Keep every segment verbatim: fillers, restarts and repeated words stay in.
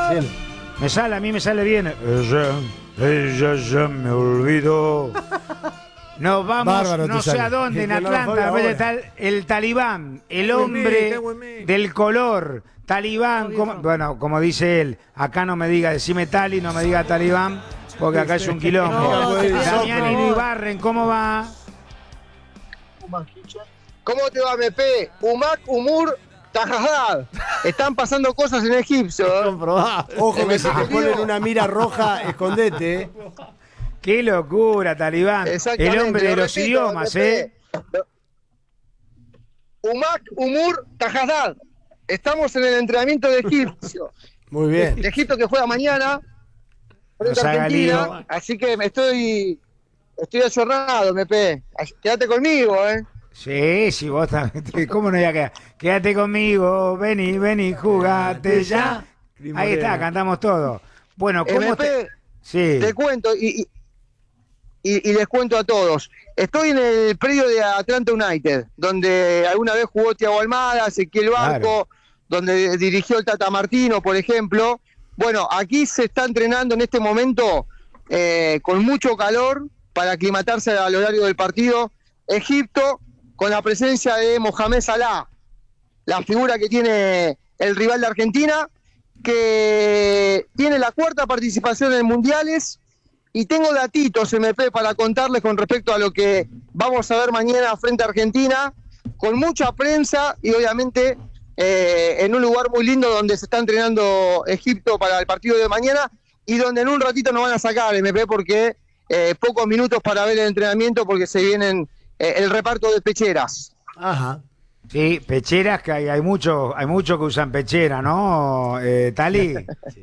Bien. Me sale, a mí me sale bien. Ella, ella ya me olvidó. Nos vamos, Bárbaro no te sé sale. a dónde, en Que no lo Atlanta, fue después ahora. está el, el talibán, el Qué buen hombre mec, qué buen mec. del color. Talibán, como- bueno, como dice él, acá no me diga, decime Tali, no me diga talibán, porque acá es un quilombo. No, te pido, Damián por favor. Iribarren, ¿cómo va? ¿Cómo te va, M P? Umak, Umur, Tajajad. Están pasando cosas en Egipcio. ¿eh? Comprobado. Ojo que si te Querido. ponen una mira roja, escondete. ¿eh? Qué locura, talibán. El Exactamente, hombre de lo los repito, idiomas, M P. ¿eh? Umak, Umur, Tajajad. Estamos en el entrenamiento de Egipcio. Muy bien. De Egipto que juega mañana frente No a se haga Argentina. lío. Así que me estoy, estoy ayornado, M P. Quédate conmigo, ¿eh? Sí, sí, vos también. ¿Cómo no iba a quedar? Quédate conmigo, vení, vení, jugate ya. Ahí está, cantamos todo. Bueno, ¿cómo M P, te...? Sí. te cuento y, y, y les cuento a todos. Estoy en el predio de Atlanta United, donde alguna vez jugó Thiago Almada, Ezequiel Barco, Claro. donde dirigió el Tata Martino, por ejemplo. Bueno, aquí se está entrenando en este momento eh, con mucho calor para aclimatarse al horario del partido. Egipto, con la presencia de Mohamed Salah, la figura que tiene el rival de Argentina, que tiene la cuarta participación en mundiales. Y tengo datitos, M P, para contarles con respecto a lo que vamos a ver mañana frente a Argentina, con mucha prensa y obviamente eh, en un lugar muy lindo donde se está entrenando Egipto para el partido de mañana y donde en un ratito nos van a sacar, M P, porque eh, pocos minutos para ver el entrenamiento porque se vienen eh, el reparto de pecheras. Ajá. Sí, pecheras, que hay, hay muchos hay mucho que usan pechera, ¿no, eh, Tali?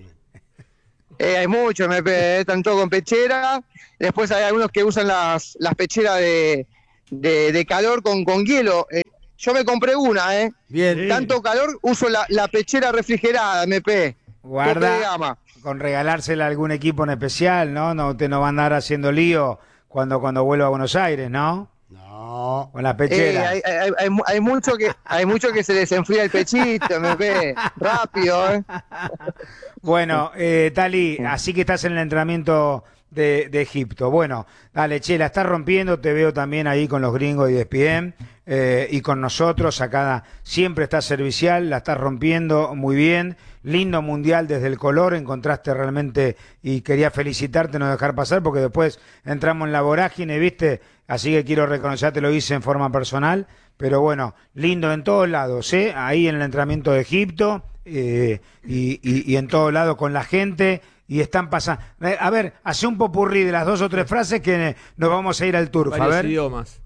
Eh, hay muchos, M P, eh, están todos con pechera. Después hay algunos que usan las, las pecheras de, de, de calor con, con hielo. Eh, yo me compré una, ¿eh? Bien. Tanto calor, uso la, la pechera refrigerada, M P. Tope de Guarda gama. con regalársela a algún equipo en especial, ¿no? No, usted no va a andar haciendo lío cuando, cuando vuelva a Buenos Aires, ¿no? No. Con la Eh, pechera. hay, hay, hay, mu- hay mucho que, hay mucho que se les enfría el pechito, M P. Rápido, ¿eh? Bueno, eh, Tali, así que estás en el entrenamiento de, de Egipto. Bueno, dale, che, la estás rompiendo, te veo también ahí con los gringos y de E S P N eh, y con nosotros, acá siempre estás servicial, la estás rompiendo muy bien, lindo mundial desde el color, encontraste realmente y quería felicitarte, no dejar pasar, porque después entramos en la vorágine, ¿viste? Así que quiero reconocerte, lo hice en forma personal, pero bueno, lindo en todos lados, ¿eh? Ahí en el entrenamiento de Egipto eh, y, y, y en todos lados con la gente y están pasando. Eh, a ver, hace un popurrí de las dos o tres frases que nos vamos a ir al turf, a Varios ver. idiomas.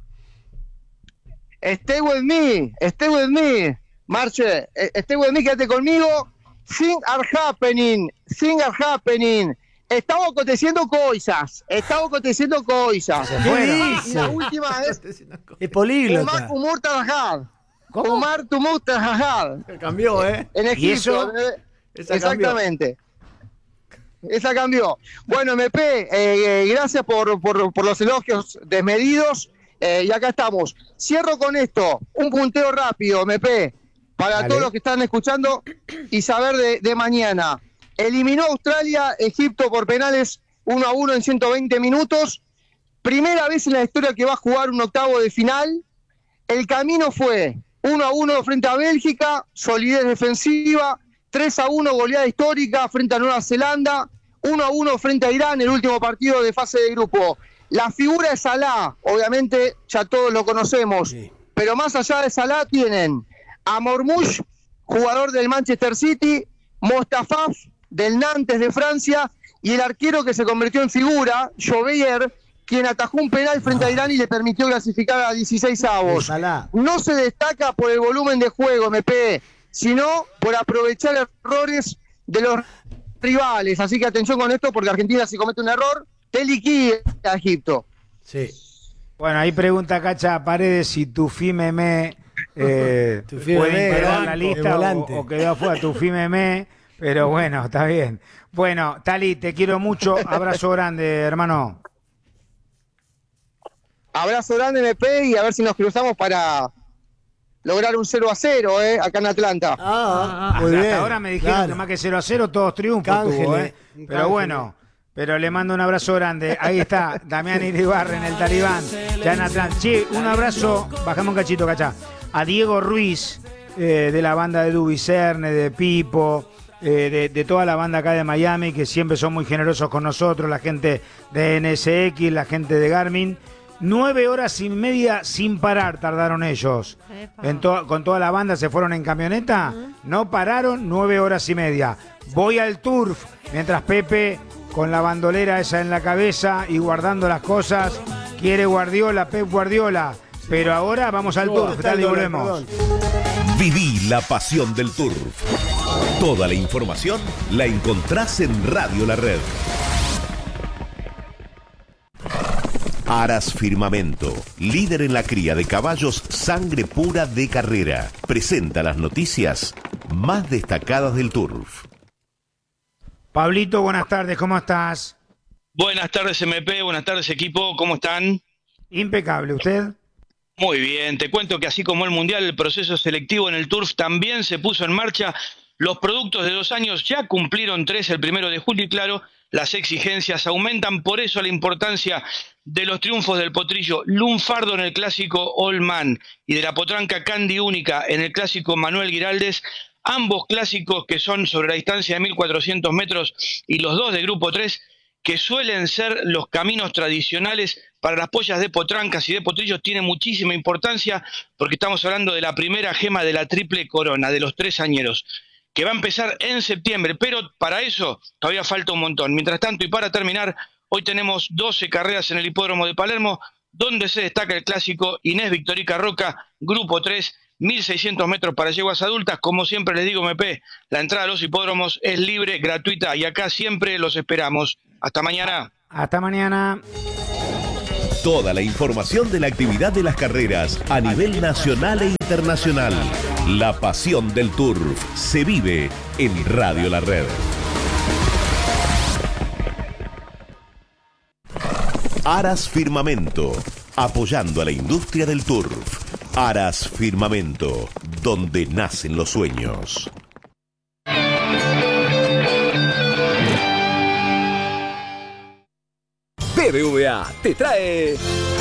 Stay with me, stay with me. Marche, eh, stay with me, quédate conmigo. Things are happening, things are happening. Estamos aconteciendo cosas, estamos aconteciendo cosas. Se fueron. Y la última es Es políglota. Umar Umur Tajajad. Umar Tumur Tajajad. Cambió, ¿eh? En Egipto. ¿Y eso? eh, Esa Exactamente. Esa cambió. Bueno, M P, eh, eh, gracias por, por, por los elogios desmedidos. Eh, y acá estamos. Cierro con esto. Un punteo rápido, M P, para Dale. todos los que están escuchando y saber de, de mañana. Eliminó Australia, Egipto por penales uno a uno en ciento veinte minutos. Primera vez en la historia que va a jugar un octavo de final. El camino fue uno a uno frente a Bélgica, solidez defensiva, tres a uno goleada histórica frente a Nueva Zelanda, uno a uno frente a Irán, el último partido de fase de grupo. La figura de Salah, obviamente ya todos lo conocemos, Sí. pero más allá de Salah tienen a Mormouch, jugador del Manchester City, Mostafa del Nantes de Francia y el arquero que se convirtió en figura, Joveyer, quien atajó un penal frente a Irán y le permitió clasificar a dieciséis avos. Salah. No se destaca por el volumen de juego, M P, sino por aprovechar errores de los rivales. Así que atención con esto, porque Argentina, si comete un error, te liquida a Egipto. Sí. Bueno, ahí pregunta Cacha Paredes si Tufi Memé eh, Tufi puede Memé, integrar banco, la el lista o, volante. o quedó afuera Tufi Memé, pero bueno, está bien. Bueno, Tali, te quiero mucho, abrazo grande, hermano. Abrazo grande, M P, y a ver si nos cruzamos para, lograr un cero a cero, ¿eh? Acá en Atlanta. Ah, muy Hasta bien. ahora me dijeron claro. que más que cero a cero todos triunfos Cángeles, tuvo, ¿eh? un Pero cángel. bueno, pero le mando un abrazo grande. Ahí está, Damián Iribarren, el Talibán, ya en Atlanta. Che, un abrazo, bajamos un cachito, cachá. A Diego Ruiz, eh, de la banda de Dubicerne, de Pipo, eh, de, de toda la banda acá de Miami, que siempre son muy generosos con nosotros, la gente de N S X, la gente de Garmin. Nueve horas y media sin parar tardaron ellos. En to- con toda la banda se fueron en camioneta, no pararon, nueve horas y media. Voy al turf, mientras Pepe, con la bandolera esa en la cabeza y guardando las cosas, quiere Guardiola, Pep Guardiola. Pero ahora vamos al turf, Está el dale y dólar, volvemos. perdón. Viví la pasión del turf. Toda la información la encontrás en Radio La Red. Aras Firmamento, líder en la cría de caballos sangre pura de carrera, presenta las noticias más destacadas del turf. Pablito, buenas tardes, ¿cómo estás? Buenas tardes, M P, buenas tardes, equipo, ¿cómo están? Impecable, ¿usted? Muy bien, te cuento que así como el Mundial, el proceso selectivo en el Turf también se puso en marcha. Los productos de dos años ya cumplieron tres el primero de julio y claro, las exigencias aumentan, por eso la importancia de los triunfos del potrillo Lunfardo en el clásico All Man y de la potranca Candy Única en el clásico Manuel Giraldes, ambos clásicos que son sobre la distancia de mil cuatrocientos metros y los dos de grupo tres, que suelen ser los caminos tradicionales para las pollas de potrancas y de potrillos, tiene muchísima importancia porque estamos hablando de la primera gema de la triple corona, de los tres añeros, que va a empezar en septiembre, pero para eso todavía falta un montón. Mientras tanto, y para terminar, hoy tenemos doce carreras en el hipódromo de Palermo, donde se destaca el clásico Inés Victorica Roca, grupo tres, mil seiscientos metros para yeguas adultas. Como siempre les digo, M P, la entrada a los hipódromos es libre, gratuita, y acá siempre los esperamos. Hasta mañana. Hasta mañana. Toda la información de la actividad de las carreras a nivel nacional e internacional. La pasión del turf se vive en Radio La Red. Aras Firmamento, apoyando a la industria del turf. Aras Firmamento, donde nacen los sueños. B B V A te trae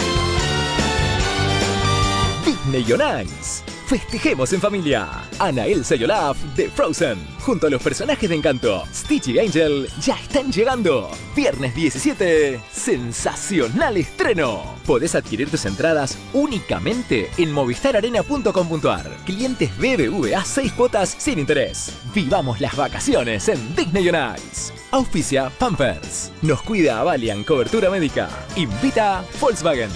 Disney on Ice. Festejemos en familia. Ana, Elsa y Olaf de Frozen, junto a los personajes de Encanto, Stitch y Angel, ya están llegando. Viernes diecisiete, sensacional estreno. Podés adquirir tus entradas únicamente en movistar arena punto com punto ar. Clientes B B V A, seis cuotas sin interés. Vivamos las vacaciones en Disney on Ice. Auspicia Pampers. Nos cuida Avalian Cobertura Médica. Invita Volkswagen.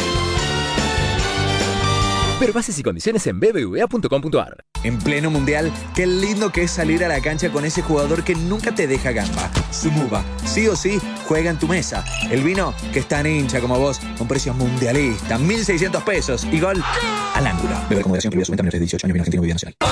Ver bases y condiciones en b b v a punto com punto ar. En pleno mundial, qué lindo que es salir a la cancha con ese jugador que nunca te deja gamba. Sumuba, sí o sí, juega en tu mesa. El vino que es tan hincha como vos, con precios mundialistas, mil seiscientos pesos y gol al ángulo. Bebe con moderación, prohibida su venta a menores de dieciocho años, vino argentino, bebida nacional.